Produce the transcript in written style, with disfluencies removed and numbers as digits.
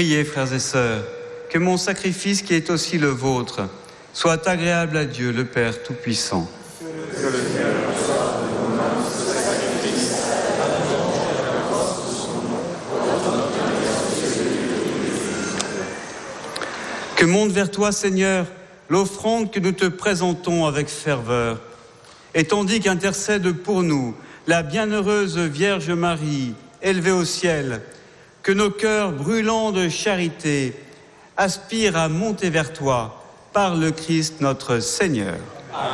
Priez, frères et sœurs, que mon sacrifice qui est aussi le vôtre soit agréable à Dieu, le Père Tout-Puissant. Que monte vers toi, Seigneur, l'offrande que nous te présentons avec ferveur. Et tandis qu'intercède pour nous la bienheureuse Vierge Marie, élevée au ciel, que nos cœurs brûlants de charité aspirent à monter vers toi par le Christ notre Seigneur.